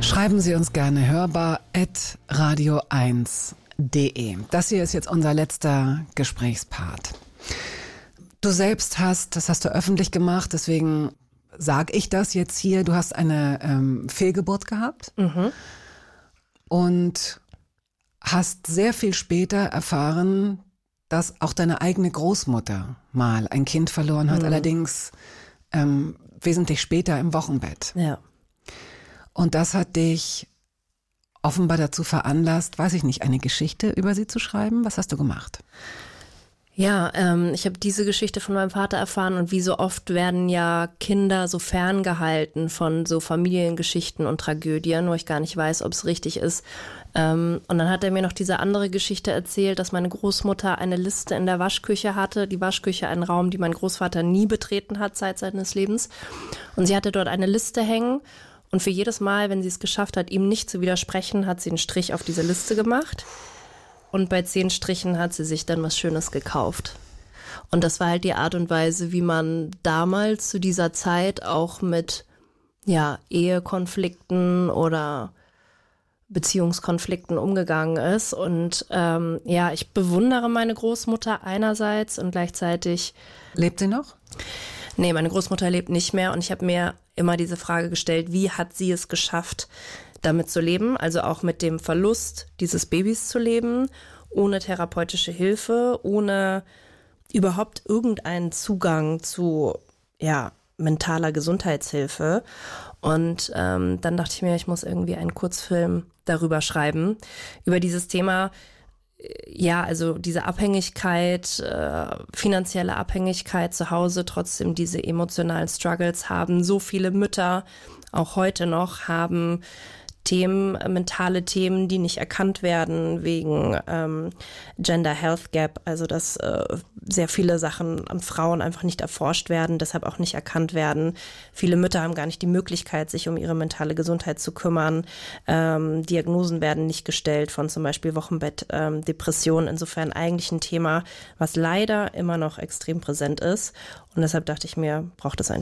Schreiben Sie uns gerne hörbar@radio1.de. Das hier ist jetzt unser letzter Gesprächspart. Du selbst das hast du öffentlich gemacht, deswegen sage ich das jetzt hier. Du hast eine Fehlgeburt gehabt und hast sehr viel später erfahren, dass auch deine eigene Großmutter mal ein Kind verloren hat, allerdings wesentlich später im Wochenbett. Ja. Und das hat dich offenbar dazu veranlasst, weiß ich nicht, eine Geschichte über sie zu schreiben. Was hast du gemacht? Ja, ich habe diese Geschichte von meinem Vater erfahren und wie so oft werden ja Kinder so ferngehalten von so Familiengeschichten und Tragödien, wo ich gar nicht weiß, ob es richtig ist. Und dann hat er mir noch diese andere Geschichte erzählt, dass meine Großmutter eine Liste in der Waschküche hatte. Die Waschküche, ein Raum, den mein Großvater nie betreten hat Zeit seines Lebens. Und sie hatte dort eine Liste hängen. Und für jedes Mal, wenn sie es geschafft hat, ihm nicht zu widersprechen, hat sie einen Strich auf diese Liste gemacht. Und bei 10 Strichen hat sie sich dann was Schönes gekauft. Und das war halt die Art und Weise, wie man damals zu dieser Zeit auch mit Ehekonflikten oder Beziehungskonflikten umgegangen ist. Und ich bewundere meine Großmutter einerseits und gleichzeitig... Lebt sie noch? Nee, meine Großmutter lebt nicht mehr und ich habe mir immer diese Frage gestellt, wie hat sie es geschafft, damit zu leben, also auch mit dem Verlust dieses Babys zu leben, ohne therapeutische Hilfe, ohne überhaupt irgendeinen Zugang zu mentaler Gesundheitshilfe. Und dann dachte ich mir, ich muss irgendwie einen Kurzfilm darüber schreiben, über dieses Thema. Ja, also diese Abhängigkeit, finanzielle Abhängigkeit zu Hause, trotzdem diese emotionalen Struggles haben. So viele Mütter, auch heute noch, haben Themen, mentale Themen, die nicht erkannt werden wegen Gender Health Gap, also dass sehr viele Sachen an Frauen einfach nicht erforscht werden, deshalb auch nicht erkannt werden. Viele Mütter haben gar nicht die Möglichkeit, sich um ihre mentale Gesundheit zu kümmern. Diagnosen werden nicht gestellt von zum Beispiel Wochenbett, Depression. Insofern eigentlich ein Thema, was leider immer noch extrem präsent ist. Und deshalb dachte ich mir, braucht es ein